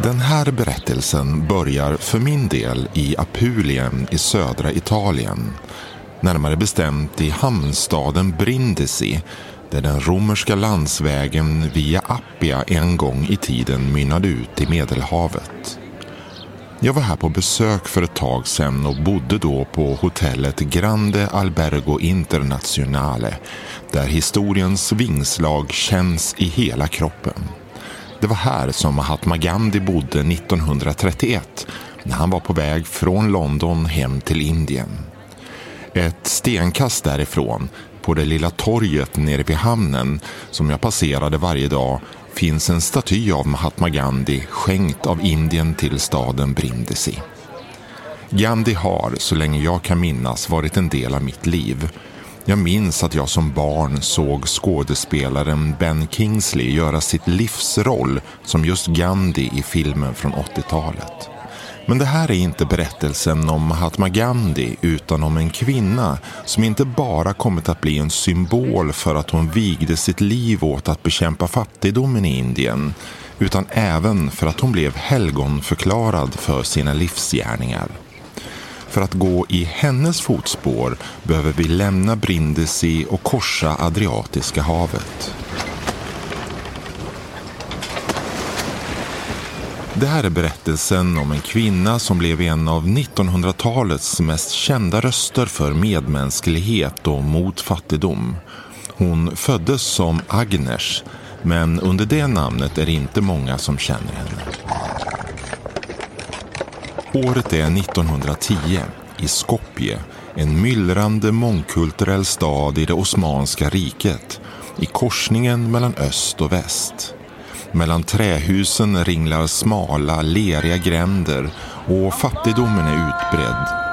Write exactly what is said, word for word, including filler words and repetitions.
Den här berättelsen börjar för min del i Apulien i södra Italien. Närmare bestämt i hamnstaden Brindisi, där den romerska landsvägen via Appia en gång i tiden mynnade ut i Medelhavet. Jag var här på besök för ett tag sedan och bodde då på hotellet Grande Albergo Internazionale, där historiens vingslag känns i hela kroppen. Det var här som Mahatma Gandhi bodde nittonhundratrettioett när han var på väg från London hem till Indien. Ett stenkast därifrån, på det lilla torget nere vid hamnen som jag passerade varje dag, finns en staty av Mahatma Gandhi skänkt av Indien till staden Brindisi. Gandhi har, så länge jag kan minnas, varit en del av mitt liv. Jag minns att jag som barn såg skådespelaren Ben Kingsley göra sitt livsroll som just Gandhi i filmen från åttiotalet. Men det här är inte berättelsen om Mahatma Gandhi utan om en kvinna som inte bara kommit att bli en symbol för att hon vigde sitt liv åt att bekämpa fattigdomen i Indien, utan även för att hon blev helgonförklarad för sina livsgärningar. För att gå i hennes fotspår behöver vi lämna Brindisi och korsa Adriatiska havet. Det här är berättelsen om en kvinna som blev en av nittonhundratalets mest kända röster för medmänsklighet och mot fattigdom. Hon föddes som Agnes, men under det namnet är det inte många som känner henne. Året är nittonhundratio i Skopje, en myllrande mångkulturell stad i det Osmanska riket, i korsningen mellan öst och väst. Mellan trähusen ringlar smala, leriga gränder och fattigdomen är utbredd.